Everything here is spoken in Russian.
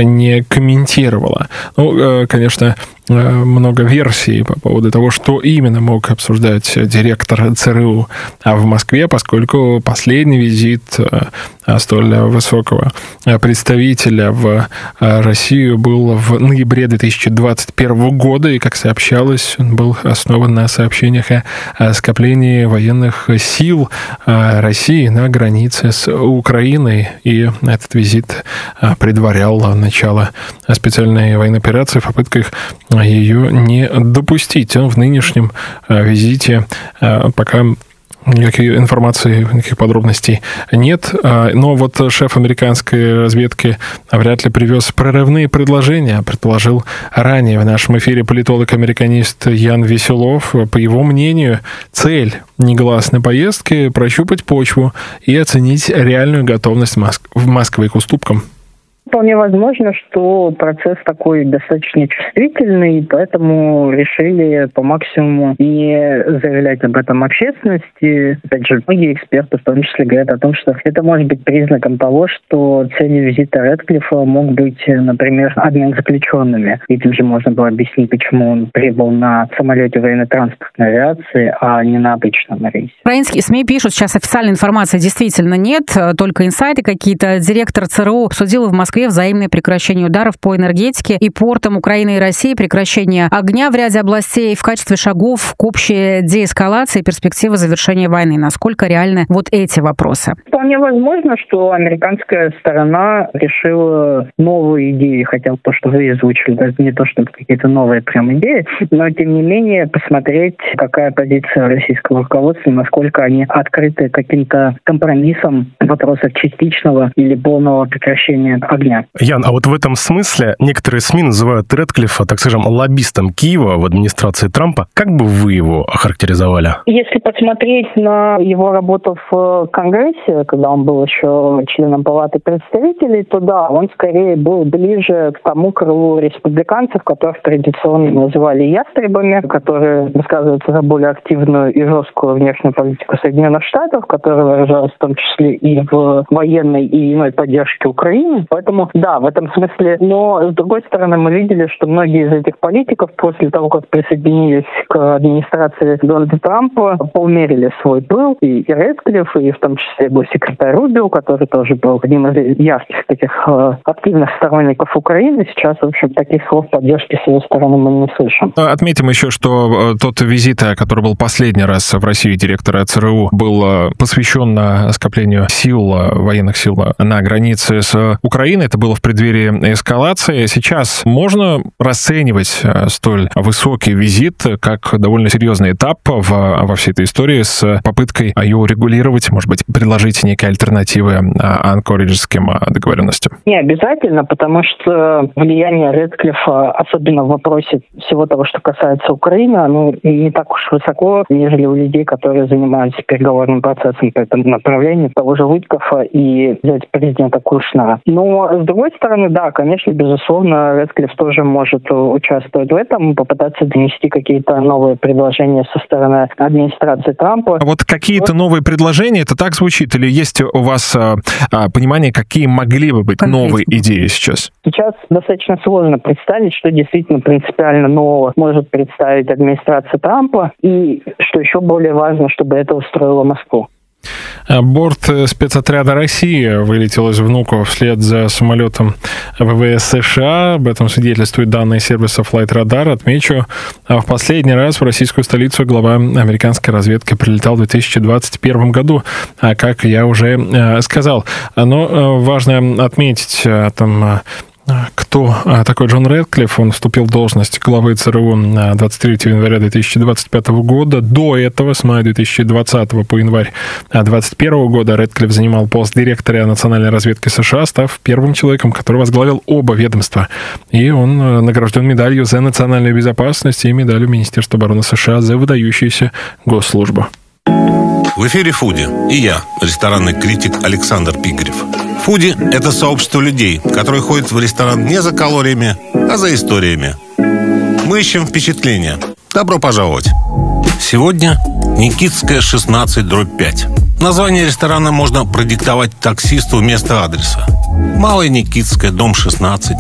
не комментировала. Ну, конечно, много версий по поводу того, что именно мог обсуждать директор ЦРУ в Москве, поскольку последний визит столь высокого представителя в Россию был в ноябре 2021 года, и, как сообщалось, он был основан на сообщениях о скоплении военных сил России на границе с Украиной, и этот визит предварял начало специальной военной операции в попытках ее не допустить. В нынешнем визите пока никакой информации, никаких подробностей нет. Но вот шеф американской разведки вряд ли привез прорывные предложения, предположил ранее в нашем эфире политолог-американист Ян Веселов. По его мнению, цель негласной поездки — прощупать почву и оценить реальную готовность Москвы к уступкам. Вполне возможно, что процесс такой достаточно чувствительный, поэтому решили по максимуму не заявлять об этом общественности. Опять же, многие эксперты в том числе говорят о том, что это может быть признаком того, что целью визита Рэдклиффа мог быть, например, обмен заключенными. Этим же можно было объяснить, почему он прибыл на самолете военно-транспортной авиации, а не на обычном рейсе. Украинские СМИ пишут, сейчас официальной информации действительно нет, только инсайты какие-то. Директор ЦРУ обсудил в Москве взаимное прекращение ударов по энергетике и портам Украины и России, прекращение огня в ряде областей в качестве шагов к общей деэскалации и перспективы завершения войны. Насколько реальны вот эти вопросы? Вполне возможно, что американская сторона решила новые идеи, хотя то, что вы озвучили, даже не то, что какие-то новые прям идеи, но тем не менее посмотреть, какая позиция российского руководства, насколько они открыты каким-то компромиссам в вопросах частичного или полного прекращения огня. Ян, а вот в этом смысле некоторые СМИ называют Рэдклиффа, так скажем, лоббистом Киева в администрации Трампа. Как бы вы его охарактеризовали? Если посмотреть на его работу в Конгрессе, когда он был еще членом Палаты представителей, то да, он скорее был ближе к тому крылу республиканцев, которых традиционно называли ястребами, которые высказываются за более активную и жесткую внешнюю политику Соединенных Штатов, которая выражалась в том числе и в военной и иной поддержке Украины. Поэтому да, в этом смысле. Но, с другой стороны, мы видели, что многие из этих политиков после того, как присоединились к администрации Дональда Трампа, поумерили свой пыл. И Рэдклифф, и в том числе госсекретарь Рубио, который тоже был одним из ярких таких активных сторонников Украины. Сейчас, в общем, таких слов поддержки с его стороны мы не слышим. Отметим еще, что тот визит, который был последний раз в России директора ЦРУ, был посвящен скоплению сил, военных сил на границе с Украиной. Это было в преддверии эскалации. Сейчас можно расценивать столь высокий визит как довольно серьезный этап во всей этой истории с попыткой ее урегулировать, может быть, предложить некие альтернативы анкориджским договоренностям? Не обязательно, потому что влияние Рэдклиффа, особенно в вопросе всего того, что касается Украины, оно не так уж высоко, нежели у людей, которые занимаются переговорным процессом по этому направлению, того же Виткофа и взять президента Кушнера. Но, с другой стороны, да, конечно, безусловно, Рэдклифф тоже может участвовать в этом, попытаться донести какие-то новые предложения со стороны администрации Трампа. А вот какие-то новые предложения, это так звучит? Или есть у вас понимание, какие могли бы быть новые идеи сейчас? Сейчас достаточно сложно представить, что действительно принципиально нового может представить администрация Трампа, и, что еще более важно, чтобы это устроило Москву. Борт спецотряда России вылетел из Внуково вслед за самолетом ВВС США. Об этом свидетельствуют данные сервиса Flight Radar. Отмечу, в последний раз в российскую столицу глава американской разведки прилетал в 2021 году, как я уже сказал. Но важно отметить там, кто такой Джон Рэдклифф. Он вступил в должность главы ЦРУ 23 января 2025 года. До этого, с мая 2020 по январь 2021 года, Рэдклифф занимал пост директора национальной разведки США, став первым человеком, который возглавил оба ведомства. И он награжден медалью за национальную безопасность и медалью Министерства обороны США за выдающуюся госслужбу. В эфире «Фуди» и я, ресторанный критик Александр Пигарев. «Фуди» — это сообщество людей, которые ходят в ресторан не за калориями, а за историями. Мы ищем впечатления. Добро пожаловать! Сегодня Никитская, 16/5. Название ресторана можно продиктовать таксисту вместо адреса. Малая Никитская, дом 16.